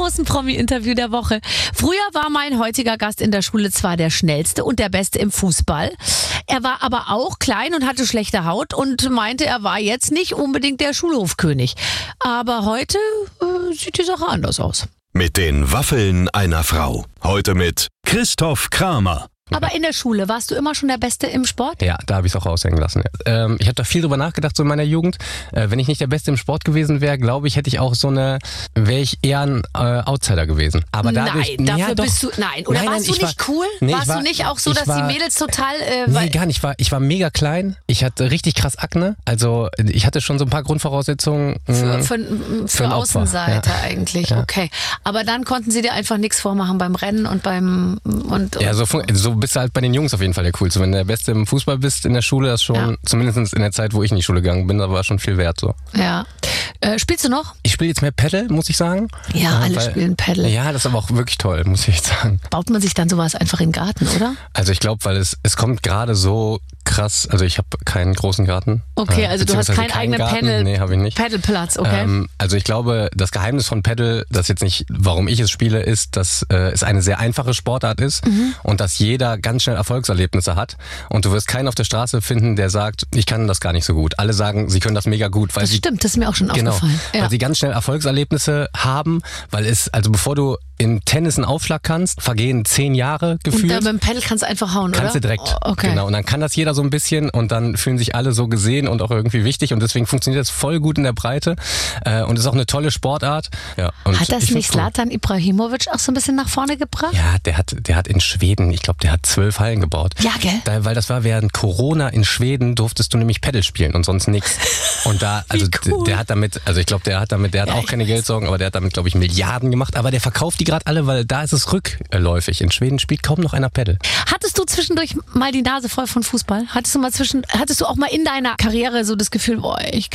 großen Promi-Interview der Woche. Früher war mein heutiger Gast in der Schule zwar der Schnellste und der Beste im Fußball. Er war aber auch klein und hatte schlechte Haut und meinte, er war jetzt nicht unbedingt der Schulhofkönig. Aber heute sieht die Sache anders aus. Mit den Waffeln einer Frau. Heute mit Christoph Kramer. Aber in der Schule warst du immer schon der Beste im Sport? Ja, da habe ich es auch raushängen lassen. Ich habe da viel drüber nachgedacht, so in meiner Jugend. Wenn ich nicht der Beste im Sport gewesen wäre, glaube ich, wäre ich eher ein Outsider gewesen. Aber dadurch, bist du, oder warst du nicht cool? Warst du nicht auch so, dass die Mädels total... nee, gar nicht. Ich war mega klein. Ich hatte richtig krass Akne. Also ich hatte schon so ein paar Grundvoraussetzungen. Für Außenseiter eigentlich, ja. Okay. Aber dann konnten sie dir einfach nichts vormachen beim Rennen und Ja, so bist du halt bei den Jungs auf jeden Fall der Coolste. Wenn du der Beste im Fußball bist in der Schule, das schon, zumindest in der Zeit, wo ich in die Schule gegangen bin, da war schon viel wert so. Ja. Spielst du noch? Ich spiele jetzt mehr Paddle, muss ich sagen. Ja, alle spielen Paddle. Ja, das ist aber auch wirklich toll, muss ich sagen. Baut man sich dann sowas einfach in den Garten, oder? Also ich glaube, weil es kommt gerade so krass, also ich habe keinen großen Garten. Okay, also du hast keinen eigenen Paddleplatz, okay. Also ich glaube, das Geheimnis von Paddle, das jetzt nicht, warum ich es spiele, ist, dass es eine sehr einfache Sportart ist und dass jeder ganz schnell Erfolgserlebnisse hat und du wirst keinen auf der Straße finden, der sagt, ich kann das gar nicht so gut. Alle sagen, sie können das mega gut. Weil stimmt, das ist mir auch schon aufgefallen. Weil sie ganz schnell Erfolgserlebnisse haben, also bevor du in Tennis einen Aufschlag kannst, vergehen 10 Jahre gefühlt. Und dann beim Paddle kannst du einfach hauen, kannst oder? Du direkt. Oh, okay. Genau, und dann kann das jeder so ein bisschen und dann fühlen sich alle so gesehen und auch irgendwie wichtig und deswegen funktioniert das voll gut in der Breite und ist auch eine tolle Sportart. Ja, und hat das nicht Zlatan Ibrahimovic auch so ein bisschen nach vorne gebracht? Ja, der hat in Schweden, ich glaube, der hat 12 Hallen gebaut. Ja, gell? Weil das war während Corona in Schweden, durftest du nämlich Paddle spielen und sonst nichts. Und da, also cool. Der hat auch keine Geldsorgen, aber der hat damit, glaube ich, Milliarden gemacht. Aber der verkauft die gerade alle, weil da ist es rückläufig. In Schweden spielt kaum noch einer Paddle. Hattest du zwischendurch mal die Nase voll von Fußball? Hattest du auch mal in deiner Karriere so das Gefühl,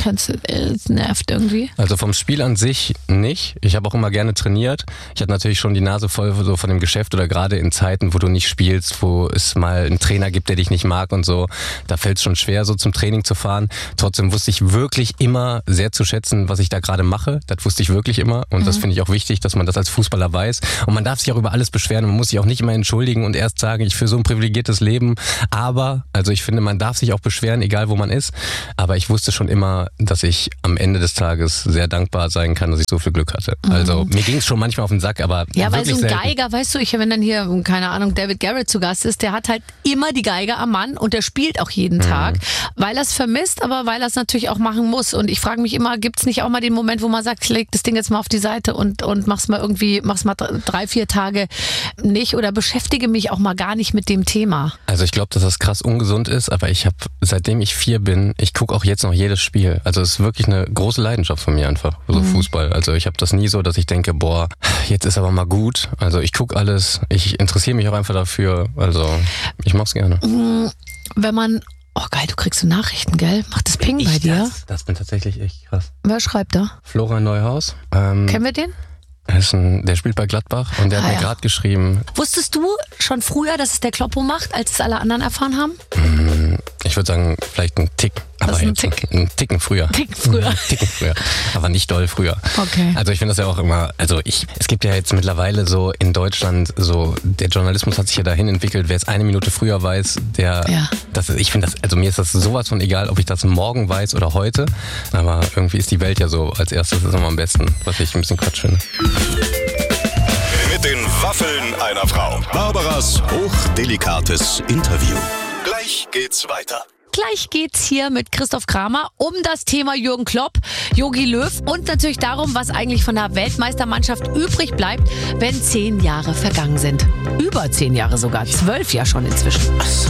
es nervt irgendwie? Also vom Spiel an sich nicht. Ich habe auch immer gerne trainiert. Ich hatte natürlich schon die Nase voll so von dem Geschäft oder gerade in Zeiten, wo du nicht spielst, wo es mal einen Trainer gibt, der dich nicht mag und so. Da fällt es schon schwer, so zum Training zu fahren. Trotzdem wusste ich wirklich immer sehr zu schätzen, was ich da gerade mache. Das wusste ich wirklich immer und das finde ich auch wichtig, dass man das als Fußballer weiß. Und man darf sich auch über alles beschweren. Man muss sich auch nicht immer entschuldigen und erst sagen, ich führe so ein privilegiertes Leben. Aber, also ich finde, man darf sich auch beschweren, egal wo man ist. Aber ich wusste schon immer, dass ich am Ende des Tages sehr dankbar sein kann, dass ich so viel Glück hatte. Also mir ging es schon manchmal auf den Sack, aber ja, weil so ein selten. Geiger, weißt du, wenn dann hier, keine Ahnung, David Garrett zu Gast ist, der hat halt immer die Geige am Mann und der spielt auch jeden Tag, weil er es vermisst, aber weil er es natürlich auch machen muss. Und ich frage mich immer, gibt es nicht auch mal den Moment, wo man sagt, ich leg das Ding jetzt mal auf die Seite und mach's mal 3-4 Tage nicht oder beschäftige mich auch mal gar nicht mit dem Thema. Also ich glaube, dass das krass ungesund ist, aber ich habe, seitdem ich 4 bin, ich gucke auch jetzt noch jedes Spiel. Also es ist wirklich eine große Leidenschaft von mir einfach, so Fußball. Also ich habe das nie so, dass ich denke, boah, jetzt ist aber mal gut. Also ich gucke alles, ich interessiere mich auch einfach dafür. Also ich mach's gerne. Wenn man, oh geil, du kriegst so Nachrichten, gell? Macht das Ping bei dir? Das bin tatsächlich echt krass. Wer schreibt da? Florian Neuhaus. Kennen wir den? Der spielt bei Gladbach und der hat mir gerade geschrieben. Wusstest du schon früher, dass es der Kloppo macht, als es alle anderen erfahren haben? Ich würde sagen, vielleicht ein Tick. Aber ein Ticken früher. Ticken früher. Aber nicht doll früher. Okay. Also ich finde das ja auch immer, es gibt ja jetzt mittlerweile so in Deutschland der Journalismus hat sich ja dahin entwickelt, wer es 1 Minute früher weiß, ich finde das, also mir ist das sowas von egal, ob ich das morgen weiß oder heute. Aber irgendwie ist die Welt ja so als erstes ist immer am besten, was ich ein bisschen Quatsch finde. Mit den Waffeln einer Frau. Barbaras hochdelikates Interview. Gleich geht's weiter. Gleich geht's hier mit Christoph Kramer um das Thema Jürgen Klopp, Jogi Löw und natürlich darum, was eigentlich von der Weltmeistermannschaft übrig bleibt, wenn 10 Jahre vergangen sind. Über 10 Jahre sogar, 12 ja schon inzwischen.